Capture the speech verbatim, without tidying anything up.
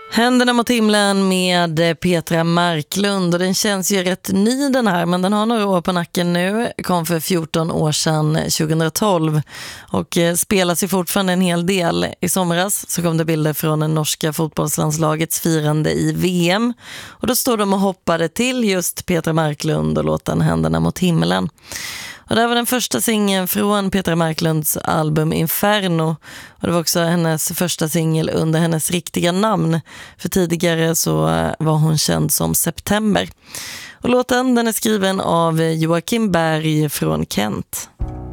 Händerna mot himlen med Petra Marklund, och den känns ju rätt ny den här, men den har några år på nacken nu, kom för fjorton år sedan tjugohundratolv och spelas ju fortfarande en hel del. I somras så kom det bilder från den norska fotbollslandslagets firande i V M, och då står de och hoppade till just Petra Marklund och låten Händerna mot himlen. Och det var den första singeln från Petra Marklunds album Inferno, och det var också hennes första singel under hennes riktiga namn, för tidigare så var hon känd som September. Och låten den är skriven av Joakim Berg från Kent.